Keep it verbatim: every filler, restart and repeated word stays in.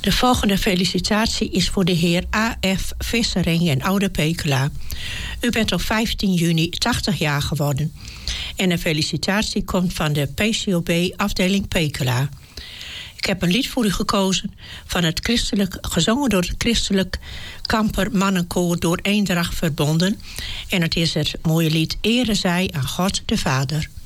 De volgende felicitatie is voor de heer A F Vissering in Oude Pekela. U bent op vijftien juni tachtig jaar geworden. En een felicitatie komt van de P C O B afdeling Pekela. Ik heb een lied voor u gekozen van het christelijk, gezongen door het christelijk Kamper Mannenkoor door Eendracht verbonden. En het is het mooie lied Ere zij aan God de Vader.